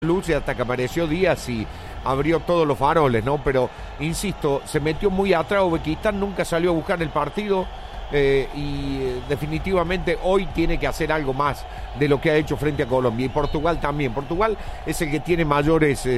luces hasta que apareció Díaz y abrió todos los faroles, ¿no? Pero, insisto, se metió muy atrás. Uzbekistán nunca salió a buscar el partido. Definitivamente hoy tiene que hacer algo más de lo que ha hecho frente a Colombia, y Portugal también. Portugal es el que tiene mayores